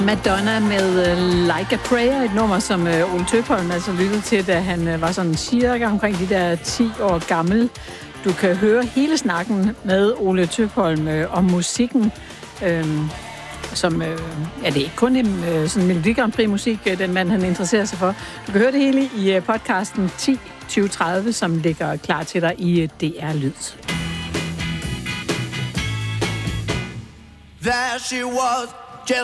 Madonna med Like a Prayer, et nummer, som Ole Tøpholm altså lyttede til, da han var sådan cirka omkring de der 10 år gammel. Du kan høre hele snakken med Ole Tøpholm om musikken, som det er ikke kun en sådan Melodi Grand Prix musik, den mand han interesserer sig for. Du kan høre det hele i podcasten 10-20-30, som ligger klar til dig i DR Lyd. There she was,